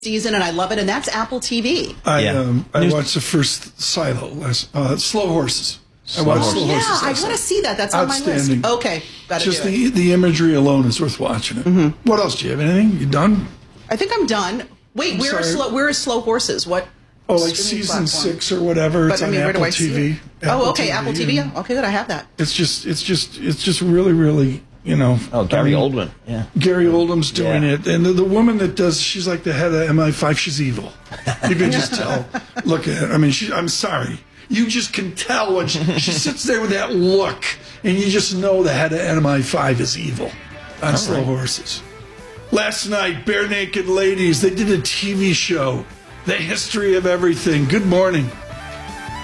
season, and I love it, and that's Apple TV. I watched the first Silo, Slow Horses. I watched Slow Horses. I want to see that. That's on my list. Okay, gotta just do it. the imagery alone is worth watching it. What else? Do you have anything? You done? I think I'm done. Wait, where is Slow Horses? What? Oh, like season 6 or whatever. But it's I mean, on where do Apple I see TV. it? Apple TV. Okay, good. I have that. It's just really, really, Oh, Gary Oldman. Yeah. Gary Oldman's doing it, and the woman that does, she's like the head of MI5. She's evil. You can just tell. Look at her. I mean, I'm sorry. You just can tell when she sits there with that look, and you just know the head of MI5 is evil on Slow Horses. Last night, Bare Naked Ladies, they did a TV show, The History of Everything. Good morning.